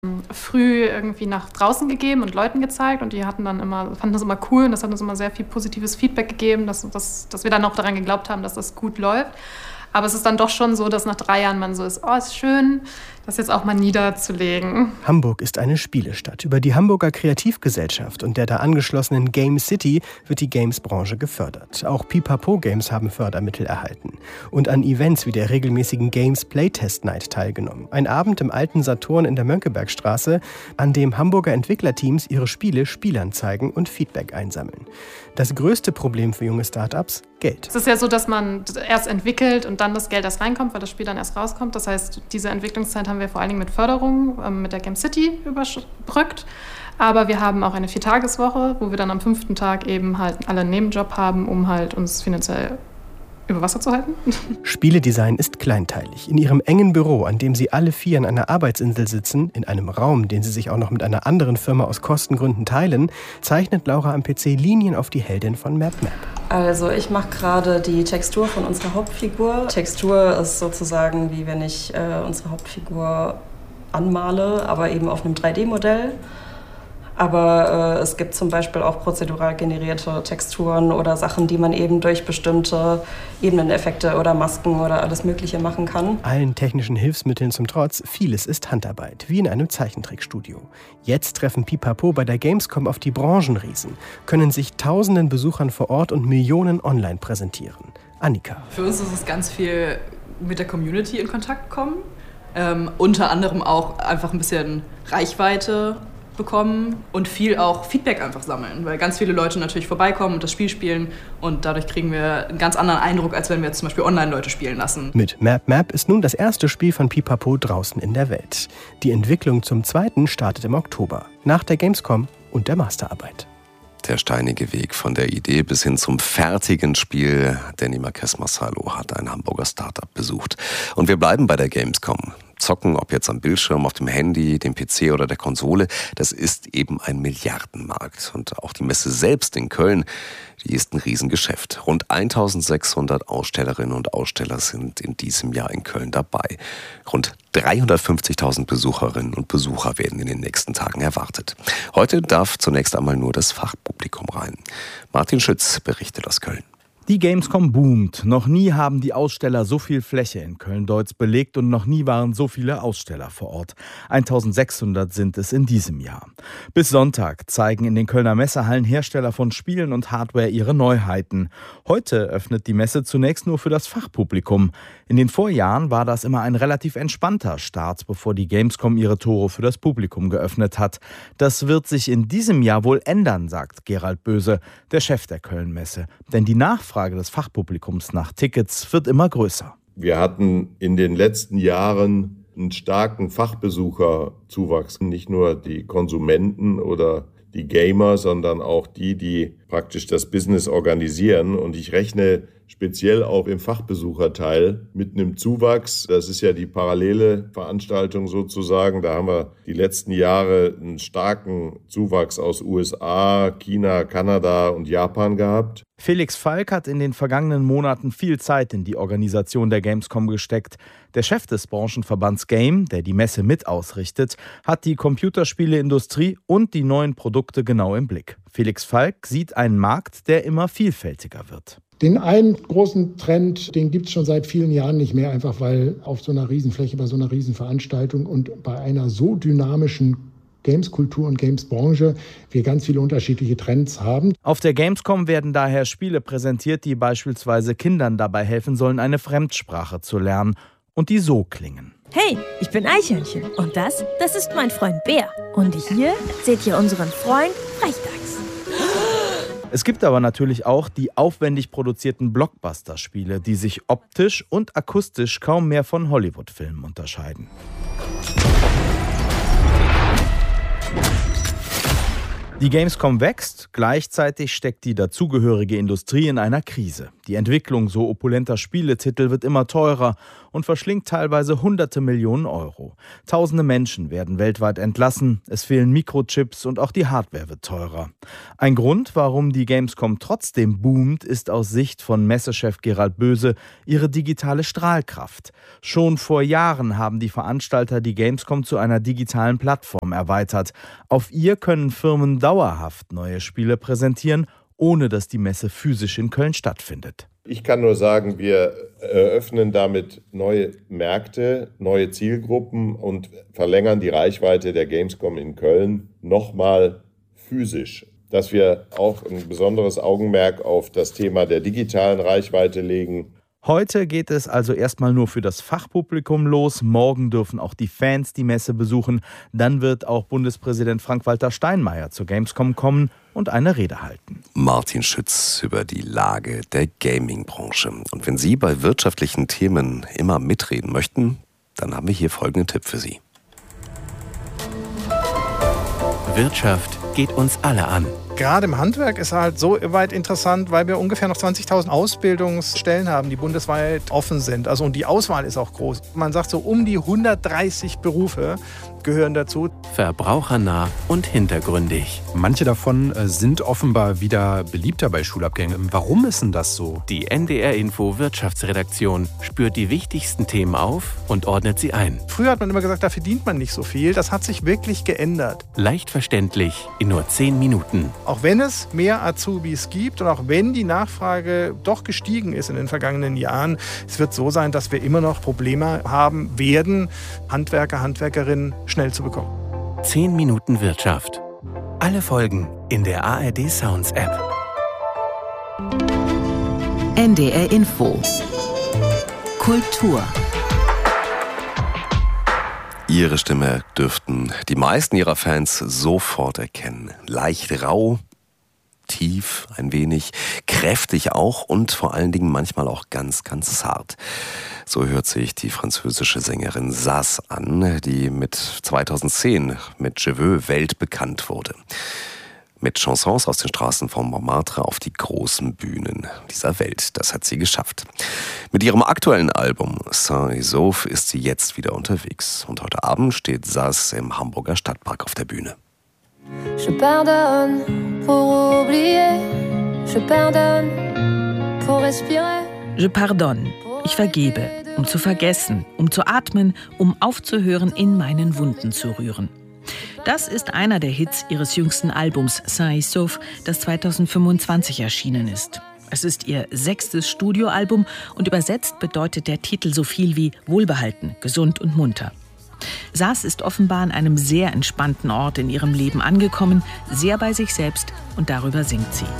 früh irgendwie nach draußen gegeben und Leuten gezeigt und die fanden das immer cool und das hat uns immer sehr viel positives Feedback gegeben, dass wir dann auch daran geglaubt haben, dass das gut läuft. Aber es ist dann doch schon so, dass nach 3 Jahren man so ist, ist schön, das jetzt auch mal niederzulegen. Hamburg ist eine Spielestadt. Über die Hamburger Kreativgesellschaft und der da angeschlossenen Game City wird die Games-Branche gefördert. Auch Pipapo Games haben Fördermittel erhalten. Und an Events wie der regelmäßigen Games Playtest Night teilgenommen. Ein Abend im alten Saturn in der Mönckebergstraße, an dem Hamburger Entwicklerteams ihre Spiele Spielern zeigen und Feedback einsammeln. Das größte Problem für junge Startups? Geld. Es ist ja so, dass man erst entwickelt und dann das Geld erst reinkommt, weil das Spiel dann erst rauskommt. Das heißt, diese Entwicklungszeit haben wir vor allen Dingen mit Förderung mit der Game City überbrückt. Aber wir haben auch eine 4-Tageswoche, wo wir dann am 5. Tag eben halt alle einen Nebenjob haben, um halt uns finanziell über Wasser zu halten. Spieledesign ist kleinteilig. In ihrem engen Büro, an dem sie alle 4 an einer Arbeitsinsel sitzen, in einem Raum, den sie sich auch noch mit einer anderen Firma aus Kostengründen teilen, zeichnet Laura am PC Linien auf die Heldin von MapMap. Also ich mache gerade die Textur von unserer Hauptfigur. Textur ist sozusagen, wie wenn ich unsere Hauptfigur anmale, aber eben auf einem 3D-Modell. Aber es gibt zum Beispiel auch prozedural generierte Texturen oder Sachen, die man eben durch bestimmte Ebeneneffekte oder Masken oder alles Mögliche machen kann. Allen technischen Hilfsmitteln zum Trotz, vieles ist Handarbeit, wie in einem Zeichentrickstudio. Jetzt treffen Pipapo bei der Gamescom auf die Branchenriesen, können sich tausenden Besuchern vor Ort und Millionen online präsentieren. Annika. Für uns ist es ganz viel mit der Community in Kontakt kommen. Unter anderem auch einfach ein bisschen Reichweite bekommen und viel auch Feedback einfach sammeln, weil ganz viele Leute natürlich vorbeikommen und das Spiel spielen und dadurch kriegen wir einen ganz anderen Eindruck, als wenn wir jetzt zum Beispiel Online-Leute spielen lassen. Mit MapMap ist nun das erste Spiel von Pipapo draußen in der Welt. Die Entwicklung zum 2. startet im Oktober, nach der Gamescom und der Masterarbeit. Der steinige Weg von der Idee bis hin zum fertigen Spiel. Danny Marques-Massalo hat ein Hamburger Startup besucht. Und wir bleiben bei der Gamescom. Zocken, ob jetzt am Bildschirm, auf dem Handy, dem PC oder der Konsole, das ist eben ein Milliardenmarkt. Und auch die Messe selbst in Köln, die ist ein Riesengeschäft. Rund 1600 Ausstellerinnen und Aussteller sind in diesem Jahr in Köln dabei. Rund 350.000 Besucherinnen und Besucher werden in den nächsten Tagen erwartet. Heute darf zunächst einmal nur das Fachpublikum rein. Martin Schütz berichtet aus Köln. Die Gamescom boomt. Noch nie haben die Aussteller so viel Fläche in Köln-Deutz belegt und noch nie waren so viele Aussteller vor Ort. 1600 sind es in diesem Jahr. Bis Sonntag zeigen in den Kölner Messehallen Hersteller von Spielen und Hardware ihre Neuheiten. Heute öffnet die Messe zunächst nur für das Fachpublikum. In den Vorjahren war das immer ein relativ entspannter Start, bevor die Gamescom ihre Tore für das Publikum geöffnet hat. Das wird sich in diesem Jahr wohl ändern, sagt Gerald Böse, der Chef der Köln-Messe. Denn die Nachfrage des Fachpublikums nach Tickets wird immer größer. Wir hatten in den letzten Jahren einen starken Fachbesucherzuwachs. Nicht nur die Konsumenten oder die Gamer, sondern auch die praktisch das Business organisieren. Und ich rechne speziell auch im Fachbesucherteil mit einem Zuwachs. Das ist ja die parallele Veranstaltung sozusagen. Da haben wir die letzten Jahre einen starken Zuwachs aus USA, China, Kanada und Japan gehabt. Felix Falk hat in den vergangenen Monaten viel Zeit in die Organisation der Gamescom gesteckt. Der Chef des Branchenverbands Game, der die Messe mit ausrichtet, hat die Computerspieleindustrie und die neuen Produkte genau im Blick. Felix Falk sieht einen Markt, der immer vielfältiger wird. Den einen großen Trend, den gibt es schon seit vielen Jahren nicht mehr, einfach weil auf so einer Riesenfläche, bei so einer Riesenveranstaltung und bei einer so dynamischen Games-Kultur und Games-Branche wir ganz viele unterschiedliche Trends haben. Auf der Gamescom werden daher Spiele präsentiert, die beispielsweise Kindern dabei helfen sollen, eine Fremdsprache zu lernen und die so klingen. Hey, ich bin Eichhörnchen und das ist mein Freund Bär. Und hier seht ihr unseren Freund Frechdachs. Es gibt aber natürlich auch die aufwendig produzierten Blockbuster-Spiele, die sich optisch und akustisch kaum mehr von Hollywood-Filmen unterscheiden. Die Gamescom wächst, gleichzeitig steckt die dazugehörige Industrie in einer Krise. Die Entwicklung so opulenter Spieletitel wird immer teurer und verschlingt teilweise hunderte Millionen Euro. Tausende Menschen werden weltweit entlassen, es fehlen Mikrochips und auch die Hardware wird teurer. Ein Grund, warum die Gamescom trotzdem boomt, ist aus Sicht von Messechef Gerald Böse ihre digitale Strahlkraft. Schon vor Jahren haben die Veranstalter die Gamescom zu einer digitalen Plattform erweitert. Auf ihr können Firmen dauerhaft neue Spiele präsentieren, ohne dass die Messe physisch in Köln stattfindet. Ich kann nur sagen, wir eröffnen damit neue Märkte, neue Zielgruppen und verlängern die Reichweite der Gamescom in Köln nochmal physisch. Dass wir auch ein besonderes Augenmerk auf das Thema der digitalen Reichweite legen. Heute geht es also erstmal nur für das Fachpublikum los. Morgen dürfen auch die Fans die Messe besuchen. Dann wird auch Bundespräsident Frank-Walter Steinmeier zur Gamescom kommen und eine Rede halten. Martin Schütz über die Lage der Gaming-Branche. Und wenn Sie bei wirtschaftlichen Themen immer mitreden möchten, dann haben wir hier folgenden Tipp für Sie. Wirtschaft geht uns alle an. Gerade im Handwerk ist halt so weit interessant, weil wir ungefähr noch 20.000 Ausbildungsstellen haben, die bundesweit offen sind. Also und die Auswahl ist auch groß. Man sagt so um die 130 Berufe gehören dazu. Verbrauchernah und hintergründig. Manche davon sind offenbar wieder beliebter bei Schulabgängen. Warum ist denn das so? Die NDR Info Wirtschaftsredaktion spürt die wichtigsten Themen auf und ordnet sie ein. Früher hat man immer gesagt, da verdient man nicht so viel. Das hat sich wirklich geändert. Leicht verständlich in nur 10 Minuten. Auch wenn es mehr Azubis gibt und auch wenn die Nachfrage doch gestiegen ist in den vergangenen Jahren, es wird so sein, dass wir immer noch Probleme haben werden, Handwerker, Handwerkerinnen schnell zu bekommen. 10 Minuten Wirtschaft. Alle Folgen in der ARD Sounds App. NDR Info. Kultur. Ihre Stimme dürften die meisten ihrer Fans sofort erkennen. Leicht rau, tief ein wenig, kräftig auch und vor allen Dingen manchmal auch ganz, ganz zart. So hört sich die französische Sängerin Zaz an, die mit 2010 mit Je veux weltbekannt wurde. Mit Chansons aus den Straßen von Montmartre auf die großen Bühnen dieser Welt. Das hat sie geschafft. Mit ihrem aktuellen Album Saint-Sauf ist sie jetzt wieder unterwegs. Und heute Abend steht Zaz im Hamburger Stadtpark auf der Bühne. Je pardonne pour oublier, je pardonne pour respirer. Je pardonne, ich vergebe, um zu vergessen, um zu atmen, um aufzuhören, in meinen Wunden zu rühren. Das ist einer der Hits ihres jüngsten Albums Saint-Sauf, das 2025 erschienen ist. Es ist ihr 6. Studioalbum und übersetzt bedeutet der Titel so viel wie wohlbehalten, gesund und munter. Zaz ist offenbar an einem sehr entspannten Ort in ihrem Leben angekommen, sehr bei sich selbst und darüber singt sie.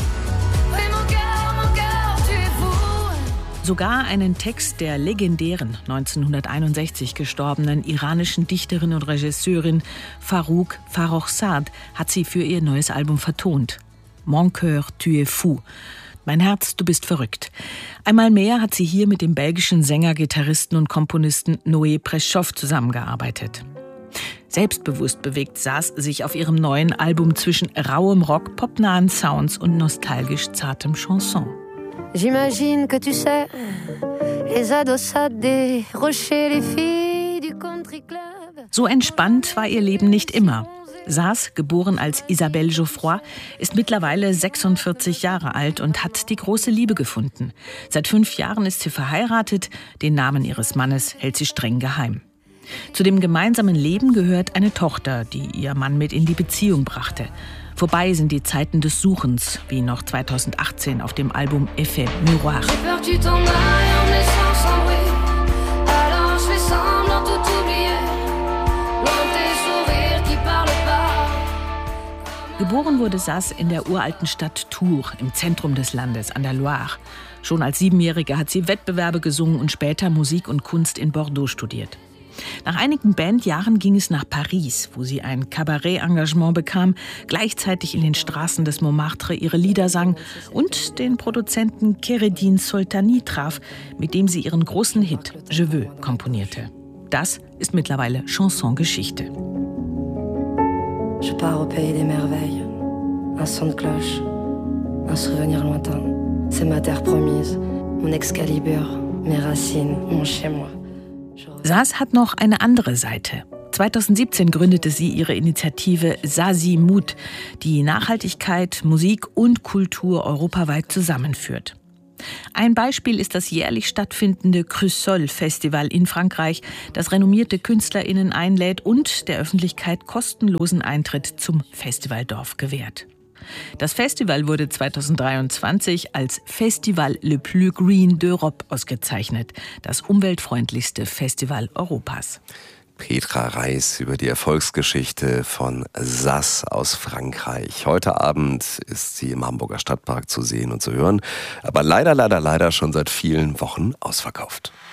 Sogar einen Text der legendären 1961 gestorbenen iranischen Dichterin und Regisseurin Farouk Farrokhzad hat sie für ihr neues Album vertont. Mon cœur, tu es fou. Mein Herz, du bist verrückt. Einmal mehr hat sie hier mit dem belgischen Sänger, Gitarristen und Komponisten Noé Preschoff zusammengearbeitet. Selbstbewusst bewegt Zaz sich auf ihrem neuen Album zwischen rauem Rock, popnahen Sounds und nostalgisch zartem Chanson. J'imagine que tu sais, les adossades des rochers, les filles du country club. So entspannt war ihr Leben nicht immer. Zaz, geboren als Isabelle Geoffroy, ist mittlerweile 46 Jahre alt und hat die große Liebe gefunden. Seit 5 Jahren ist sie verheiratet, den Namen ihres Mannes hält sie streng geheim. Zu dem gemeinsamen Leben gehört eine Tochter, die ihr Mann mit in die Beziehung brachte. Vorbei sind die Zeiten des Suchens, wie noch 2018 auf dem Album Effet Miroir. Geboren wurde Zaz in der uralten Stadt Tours, im Zentrum des Landes, an der Loire. Schon als 7-Jährige hat sie Wettbewerbe gesungen und später Musik und Kunst in Bordeaux studiert. Nach einigen Bandjahren ging es nach Paris, wo sie ein Kabarett-Engagement bekam, gleichzeitig in den Straßen des Montmartre ihre Lieder sang und den Produzenten Keredine Soltani traf, mit dem sie ihren großen Hit Je veux komponierte. Das ist mittlerweile Chanson-Geschichte. Je pars au pays des merveilles, un son de cloche, un souvenir lointain. C'est ma terre promise, mon Excalibur, mes racines, mon chez-moi. Saz hat noch eine andere Seite. 2017 gründete sie ihre Initiative Sazimut, die Nachhaltigkeit, Musik und Kultur europaweit zusammenführt. Ein Beispiel ist das jährlich stattfindende Crusoll-Festival in Frankreich, das renommierte KünstlerInnen einlädt und der Öffentlichkeit kostenlosen Eintritt zum Festivaldorf gewährt. Das Festival wurde 2023 als Festival Le Plus Green d'Europe ausgezeichnet, das umweltfreundlichste Festival Europas. Petra Reiss über die Erfolgsgeschichte von Saz aus Frankreich. Heute Abend ist sie im Hamburger Stadtpark zu sehen und zu hören, aber leider schon seit vielen Wochen ausverkauft.